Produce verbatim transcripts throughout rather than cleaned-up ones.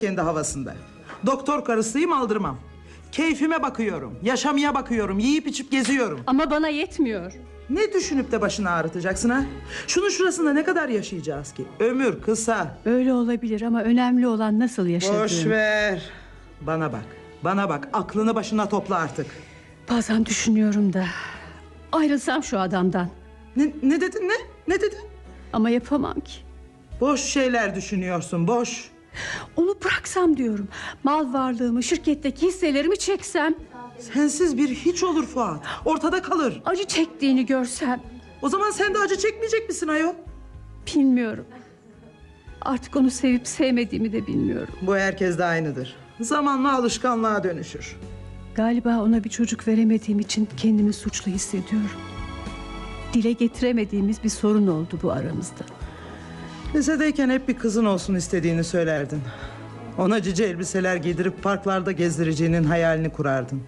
kendi havasında. Doktor karısıyım, aldırmam. Keyfime bakıyorum, yaşamaya bakıyorum, yiyip içip geziyorum. Ama bana yetmiyor. Ne düşünüp de başını ağrıtacaksın ha? Şunun şurasında ne kadar yaşayacağız ki? Ömür kısa. Öyle olabilir ama önemli olan nasıl yaşadığın. Boş ver. Bana bak, bana bak. Aklını başına topla artık. Bazen düşünüyorum da ayrılsam şu adamdan. Ne, ne dedin ne? Ne dedin? Ama yapamam ki. Boş şeyler düşünüyorsun, boş. Onu bıraksam diyorum. Mal varlığımı, şirketteki hisselerimi çeksem. Sensiz bir hiç olur Fuat. Ortada kalır. Acı çektiğini görsem. O zaman sen de acı çekmeyecek misin ayol? Bilmiyorum. Artık onu sevip sevmediğimi de bilmiyorum. Bu herkes de aynıdır. Zamanla alışkanlığa dönüşür. Galiba ona bir çocuk veremediğim için kendimi suçlu hissediyorum. Dile getiremediğimiz bir sorun oldu bu aramızda. Lisedeyken hep bir kızın olsun istediğini söylerdin. Ona cici elbiseler giydirip parklarda gezdireceğinin hayalini kurardın.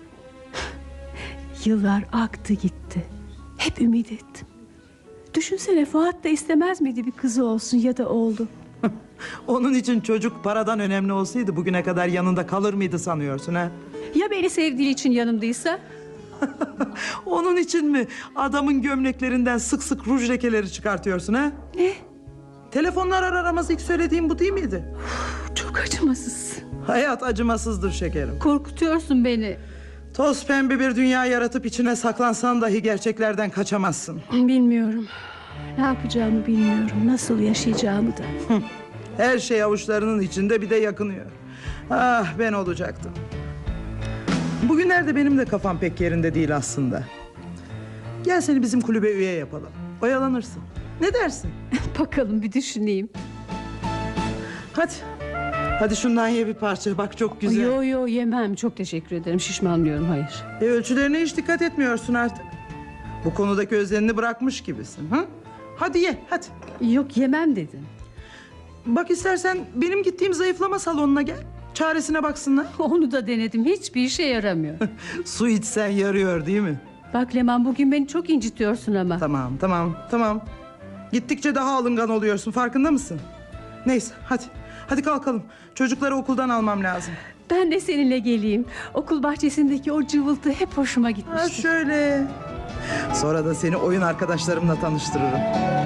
Yıllar aktı gitti. Hep ümit ettim. Düşünsene, Fuat da istemez miydi bir kızı olsun ya da oğlu? Onun için çocuk paradan önemli olsaydı bugüne kadar yanında kalır mıydı sanıyorsun ha? Ya beni sevdiği için yanımdaysa? Onun için mi adamın gömleklerinden sık sık ruj lekeleri çıkartıyorsun ha? Ne? Telefonlar aramaz ilk söylediğim bu değil miydi? Çok acımasız. Hayat acımasızdır şekerim. Korkutuyorsun beni. Toz pembe bir dünya yaratıp içine saklansan dahi gerçeklerden kaçamazsın. Bilmiyorum. Ne yapacağımı bilmiyorum. Nasıl yaşayacağımı da. Her şey avuçlarının içinde, bir de yakınıyor. Ah, ben olacaktım. Bugünlerde benim de kafam pek yerinde değil aslında. Gel seni bizim kulübe üye yapalım. Oyalanırsın. Ne dersin? Bakalım, bir düşüneyim. Hadi. Hadi şundan ye bir parça. Bak çok güzel. Yo yo yemem. Çok teşekkür ederim. Şişmanlıyorum, hayır. E, ölçülerine hiç dikkat etmiyorsun artık. Bu konudaki özenini bırakmış gibisin. Hı? Hadi ye, hadi. Yok, yemem dedim. Bak istersen benim gittiğim zayıflama salonuna gel. Çaresine baksınlar. Onu da denedim. Hiçbir işe yaramıyor. Su içsen yarıyor değil mi? Bak Leman, bugün beni çok incitiyorsun ama. Tamam, tamam, tamam. Gittikçe daha alıngan oluyorsun, farkında mısın? Neyse, hadi. Hadi kalkalım. Çocukları okuldan almam lazım. Ben de seninle geleyim. Okul bahçesindeki o cıvıltı hep hoşuma gitmişti. Ha şöyle. Sonra da seni oyun arkadaşlarımla tanıştırırım.